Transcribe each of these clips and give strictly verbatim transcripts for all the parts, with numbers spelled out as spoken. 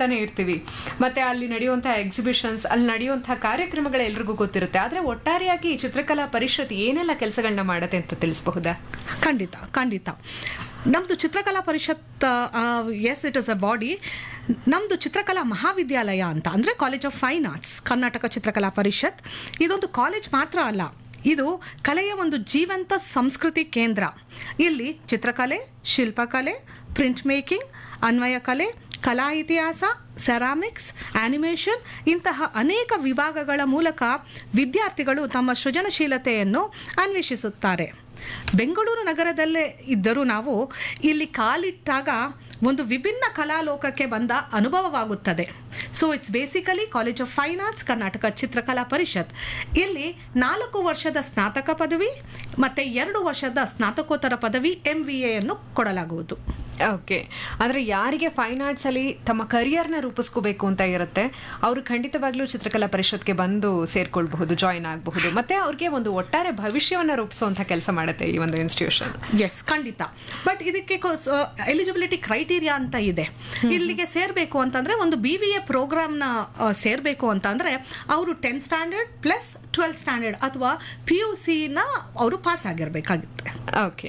ಹೋಗ್ತಾನೆ ಇರ್ತೀವಿ, ಮತ್ತೆ ಅಲ್ಲಿ ನಡೆಯುವಂತಹ ಎಕ್ಸಿಬಿಷನ್ಸ್, ಅಲ್ಲಿ ನಡೆಯುವಂತಹ ಕಾರ್ಯಕ್ರಮಗಳು ಎಲ್ರಿಗೂ ಗೊತ್ತಿರುತ್ತೆ. ಆದ್ರೆ ಒಟ್ಟಾರೆಯಾಗಿ ಈ ಚಿತ್ರಕಲಾ ಪರಿಷತ್ ಏನೆಲ್ಲ ಕೆಲಸಗಳನ್ನ ಮಾಡತ್ತೆ ಅಂತ ತಿಳಿಸಬಹುದಾ? ಖಂಡಿತ ಖಂಡಿತ ನಮ್ಮದು ಚಿತ್ರಕಲಾ ಪರಿಷತ್, S it is a body. ನಮ್ಮದು ಚಿತ್ರಕಲಾ ಮಹಾವಿದ್ಯಾಲಯ ಅಂತ ಅಂದರೆ college of fine arts, Karnataka ಚಿತ್ರಕಲಾ ಪರಿಷತ್. ಇದೊಂದು ಕಾಲೇಜ್ ಮಾತ್ರ ಅಲ್ಲ, ಇದು ಕಲೆಯ ಒಂದು ಜೀವಂತ ಸಂಸ್ಕೃತಿ ಕೇಂದ್ರ. ಇಲ್ಲಿ ಚಿತ್ರಕಲೆ, ಶಿಲ್ಪಕಲೆ, ಪ್ರಿಂಟ್ ಮೇಕಿಂಗ್, ಅನ್ವಯ ಕಲೆ, ಕಲಾ ಇತಿಹಾಸ, ಸೆರಾಮಿಕ್ಸ್, ಆನಿಮೇಷನ್ ಇಂತಹ ಅನೇಕ ವಿಭಾಗಗಳ ಮೂಲಕ ವಿದ್ಯಾರ್ಥಿಗಳು ತಮ್ಮ ಸೃಜನಶೀಲತೆಯನ್ನು ಅನ್ವೇಷಿಸುತ್ತಾರೆ. ಬೆಂಗಳೂರು ನಗರದಲ್ಲೇ ಇದ್ದರೂ ನಾವು ಇಲ್ಲಿ ಕಾಲಿಟ್ಟಾಗ ಒಂದು ವಿಭಿನ್ನ ಕಲಾಲೋಕಕ್ಕೆ ಬಂದ ಅನುಭವವಾಗುತ್ತದೆ. So it's basically college of fine arts, Karnataka ಚಿತ್ರಕಲಾ ಪರಿಷತ್. ಇಲ್ಲಿ ನಾಲ್ಕು ವರ್ಷದ ಸ್ನಾತಕ ಪದವಿ ಮತ್ತು ಎರಡು ವರ್ಷದ ಸ್ನಾತಕೋತ್ತರ ಪದವಿ ಎಂ ವಿ ಎಯನ್ನು ಕೊಡಲಾಗುವುದು. ಓಕೆ, ಅಂದರೆ ಯಾರಿಗೆ ಫೈನ್ ಆರ್ಟ್ಸ್ ಅಲ್ಲಿ ತಮ್ಮ ಕರಿಯರ್ನ ರೂಪಿಸ್ಕೋಬೇಕು ಅಂತ ಇರುತ್ತೆ, ಅವರು ಖಂಡಿತವಾಗ್ಲೂ ಚಿತ್ರಕಲಾ ಪರಿಷತ್ಗೆ ಬಂದು ಸೇರ್ಕೊಳ್ಬಹುದು, ಜಾಯಿನ್ ಆಗಬಹುದು, ಮತ್ತೆ ಅವ್ರಿಗೆ ಒಂದು ಒಟ್ಟಾರೆ ಭವಿಷ್ಯವನ್ನ ರೂಪಿಸುವಂತ ಕೆಲಸ ಮಾಡುತ್ತೆ ಈ ಒಂದು ಇನ್ಸ್ಟಿಟ್ಯೂಷನ್. ಎಸ್, ಖಂಡಿತ. ಬಟ್ ಇದಕ್ಕೆ ಎಲಿಜಿಬಿಲಿಟಿ ಕ್ರೈಟೀರಿಯಾ ಅಂತ ಇದೆ. ಇಲ್ಲಿಗೆ ಸೇರಬೇಕು ಅಂತಂದ್ರೆ ಒಂದು ಬಿ ವಿ ಎ ಪ್ರೋಗ್ರಾಮ್ನ ಸೇರಬೇಕು ಅಂತಂದ್ರೆ ಅವರು tenth standard plus twelfth standard ಅಥವಾ ಪಿ ಯು ಸಿನ ಅವರು ಪಾಸ್ ಆಗಿರ್ಬೇಕಾಗುತ್ತೆ. ಓಕೆ,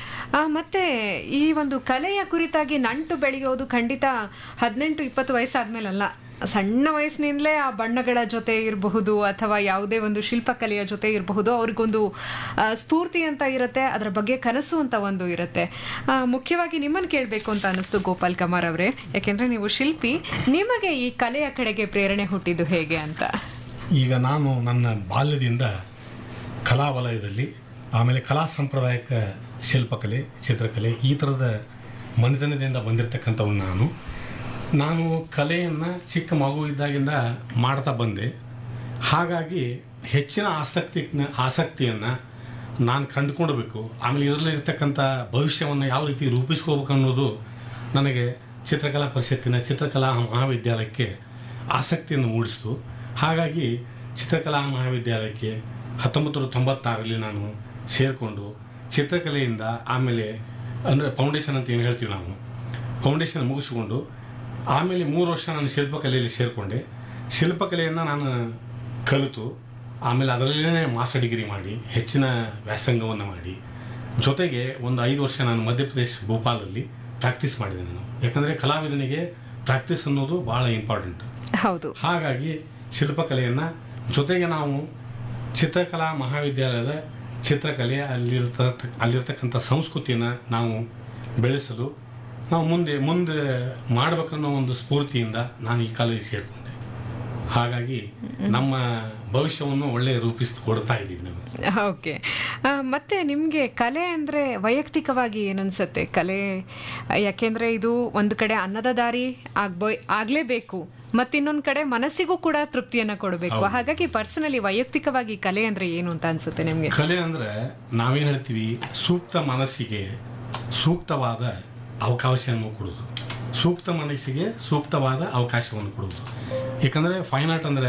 ಮತ್ತೆ ಈ ಒಂದು ಕಲೆಯ ಕುರಿತಾಗಿ ನಂಟು ಬೆಳೆಯೋದು ಖಂಡಿತ ಹದಿನೆಂಟು ಇಪ್ಪತ್ತು ವಯಸ್ಸಾದ್ಮೇಲಲ್ಲ, ಸಣ್ಣ ವಯಸ್ಸಿನಿಂದಲೇ ಆ ಬಣ್ಣಗಳ ಜೊತೆ ಇರಬಹುದು ಅಥವಾ ಯಾವುದೇ ಒಂದು ಶಿಲ್ಪಕಲೆಯ ಜೊತೆ ಇರಬಹುದು, ಅವ್ರಿಗೊಂದು ಸ್ಫೂರ್ತಿ ಅಂತ ಇರುತ್ತೆ, ಅದರ ಬಗ್ಗೆ ಕನಸು ಅಂತ ಒಂದು ಇರುತ್ತೆ. ಮುಖ್ಯವಾಗಿ ನಿಮ್ಮನ್ನು ಕೇಳಬೇಕು ಅಂತ ಅನಿಸ್ತು ಗೋಪಾಲ್ ಕಮಾರ್ ಅವರೇ, ಯಾಕೆಂದ್ರೆ ನೀವು ಶಿಲ್ಪಿ, ನಿಮಗೆ ಈ ಕಲೆಯ ಕಡೆಗೆ ಪ್ರೇರಣೆ ಹುಟ್ಟಿದ್ದು ಹೇಗೆ ಅಂತ? ಈಗ ನಾನು ನನ್ನ ಬಾಲ್ಯದಿಂದ ಕಲಾ ವಲಯದಲ್ಲಿ, ಆಮೇಲೆ ಕಲಾ ಸಾಂಪ್ರದಾಯಿಕ ಶಿಲ್ಪಕಲೆ, ಚಿತ್ರಕಲೆ ಈ ಥರದ ಮನೆತನದಿಂದ ಬಂದಿರತಕ್ಕಂಥವ್ನು ನಾನು ನಾನು ಕಲೆಯನ್ನು ಚಿಕ್ಕ ಮಗು ಇದ್ದಾಗಿಂದ ಮಾಡ್ತಾ ಬಂದೆ. ಹಾಗಾಗಿ ಹೆಚ್ಚಿನ ಆಸಕ್ತಿ ಆಸಕ್ತಿಯನ್ನು ನಾನು ಕಂಡುಕೊಳ್ಬೇಕು, ಆಮೇಲೆ ಇದರಲ್ಲಿ ಇರ್ತಕ್ಕಂಥ ಭವಿಷ್ಯವನ್ನು ಯಾವ ರೀತಿ ರೂಪಿಸ್ಕೋಬೇಕು ಅನ್ನೋದು ನನಗೆ ಚಿತ್ರಕಲಾ ಪರಿಷತ್ತಿನ ಚಿತ್ರಕಲಾ ಮಹಾವಿದ್ಯಾಲಯಕ್ಕೆ ಆಸಕ್ತಿಯನ್ನು ಮೂಡಿಸಿತು. ಹಾಗಾಗಿ ಚಿತ್ರಕಲಾ ಮಹಾವಿದ್ಯಾಲಯಕ್ಕೆ ಹತ್ತೊಂಬತ್ತು ನೂರ ತೊಂಬತ್ತಾರರಲ್ಲಿ ನಾನು ಸೇರಿಕೊಂಡು ಚಿತ್ರಕಲೆಯಿಂದ ಆಮೇಲೆ ಅಂದರೆ ಫೌಂಡೇಶನ್ ಅಂತ ಏನು ಹೇಳ್ತೀವಿ ನಾವು, ಫೌಂಡೇಶನ್ ಮುಗಿಸ್ಕೊಂಡು ಆಮೇಲೆ ಮೂರು ವರ್ಷ ನಾನು ಶಿಲ್ಪಕಲೆಯಲ್ಲಿ ಸೇರಿಕೊಂಡೆ. ಶಿಲ್ಪಕಲೆಯನ್ನು ನಾನು ಕಲಿತು ಆಮೇಲೆ ಅದರಲ್ಲೇ ಮಾಸ್ಟರ್ ಡಿಗ್ರಿ ಮಾಡಿ ಹೆಚ್ಚಿನ ವ್ಯಾಸಂಗವನ್ನು ಮಾಡಿ, ಜೊತೆಗೆ ಒಂದು ಐದು ವರ್ಷ ನಾನು ಮಧ್ಯಪ್ರದೇಶ ಭೋಪಾಲಲ್ಲಿ ಪ್ರಾಕ್ಟೀಸ್ ಮಾಡಿದೆ ನಾನು. ಯಾಕಂದರೆ ಕಲಾವಿದನಿಗೆ ಪ್ರಾಕ್ಟೀಸ್ ಅನ್ನೋದು ಭಾಳ ಇಂಪಾರ್ಟೆಂಟ್. ಹೌದು. ಹಾಗಾಗಿ ಶಿಲ್ಪಕಲೆಯನ್ನು ಜೊತೆಗೆ ನಾವು ಚಿತ್ರಕಲಾ ಮಹಾವಿದ್ಯಾಲಯದ ಚಿತ್ರಕಲೆ ಅಲ್ಲಿರ್ತ ಅಲ್ಲಿರ್ತಕ್ಕಂಥ ಸಂಸ್ಕೃತಿಯನ್ನು ನಾವು ಬೆಳೆಸಲು ನಾವು ಮುಂದೆ ಮುಂದೆ ಮಾಡಬೇಕನ್ನೋ ಒಂದು ಸ್ಫೂರ್ತಿಯಿಂದ ನಾನು ಈ ಕಾಲೇಜಿಗೆ ಸೇರಿಕೊಂಡೆ. ಹಾಗಾಗಿ ನಮ್ಮ ಭವಿಷ್ಯವನ್ನು ಒಳ್ಳೆ ರೂಪಿಸಿಕೊಡ್ತಾ ಇದ್ದೀವಿ ನಾವು. ಓಕೆ, ಮತ್ತೆ ನಿಮಗೆ ಕಲೆ ಅಂದರೆ ವೈಯಕ್ತಿಕವಾಗಿ ಏನನ್ಸುತ್ತೆ? ಕಲೆ ಯಾಕೆಂದರೆ ಇದು ಒಂದು ಕಡೆ ಅನ್ನದ ದಾರಿ ಆಗ್ಬೋ ಆಗಲೇಬೇಕು, ಮತ್ತಿನ್ನೊಂದು ಕಡೆ ಮನಸ್ಸಿಗೂ ಕೂಡ ತೃಪ್ತಿಯನ್ನು ಕೊಡಬೇಕು. ಹಾಗಾಗಿ ಪರ್ಸನಲಿ ವೈಯಕ್ತಿಕವಾಗಿ ಕಲೆ ಅಂದರೆ ಏನು ಅಂತ ಅನ್ಸುತ್ತೆ ನಿಮಗೆ? ಕಲೆ ಅಂದರೆ ನಾವೇನು ಹೇಳ್ತೀವಿ, ಸೂಕ್ತ ಮನಸ್ಸಿಗೆ ಸೂಕ್ತವಾದ ಅವಕಾಶವನ್ನು ಕೊಡೋದು, ಸೂಕ್ತ ಮನಸ್ಸಿಗೆ ಸೂಕ್ತವಾದ ಅವಕಾಶವನ್ನು ಕೊಡೋದು. ಯಾಕಂದರೆ ಫೈನ್ ಆರ್ಟ್ ಅಂದರೆ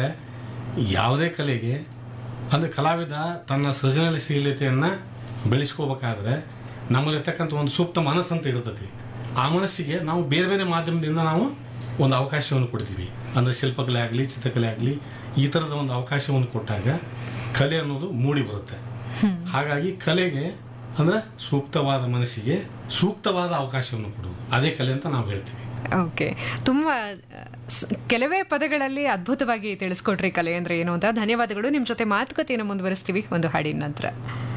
ಯಾವುದೇ ಕಲೆಗೆ ಅಂದರೆ ಕಲಾವಿದ ತನ್ನ ಸೃಜನಶೀಲತೆಯನ್ನು ಬೆಳೆಸ್ಕೋಬೇಕಾದ್ರೆ ನಮ್ಮಲ್ಲಿರ್ತಕ್ಕಂಥ ಒಂದು ಸೂಕ್ತ ಮನಸ್ಸು ಅಂತ ಇರ್ತದೆ. ಆ ಮನಸ್ಸಿಗೆ ನಾವು ಬೇರೆ ಬೇರೆ ಮಾಧ್ಯಮದಿಂದ ನಾವು ಒಂದು ಅವಕಾಶವನ್ನು ಕೊಡ್ತೀವಿ. ಅಂದರೆ ಶಿಲ್ಪಕಲೆ ಆಗಲಿ, ಚಿತ್ರಕಲೆ ಆಗಲಿ, ಈ ಥರದ ಒಂದು ಅವಕಾಶವನ್ನು ಕೊಟ್ಟಾಗ ಕಲೆ ಅನ್ನೋದು ಮೂಡಿ ಬರುತ್ತೆ. ಹಾಗಾಗಿ ಕಲೆಗೆ ಅಂದರೆ ಸೂಕ್ತವಾದ ಮನಸ್ಸಿಗೆ ಸೂಕ್ತವಾದ ಅವಕಾಶವನ್ನು ಕೊಡೋದು, ಅದೇ ಕಲೆ ಅಂತ ನಾವು ಹೇಳ್ತೀವಿ. ಓಕೆ, ತುಂಬ ಕೆಲವೇ ಪದಗಳಲ್ಲಿ ಅದ್ಭುತವಾಗಿ ತಿಳಿಸ್ಕೊಟ್ರಿ ಕಲೆ ಅಂದರೆ ಏನು ಅಂತ. ಧನ್ಯವಾದಗಳು. ನಿಮ್ಮ ಜೊತೆ ಮಾತುಕತೆಯನ್ನು ಮುಂದುವರಿಸ್ತೀವಿ ಒಂದು ಹಾಡಿನ ನಂತರ.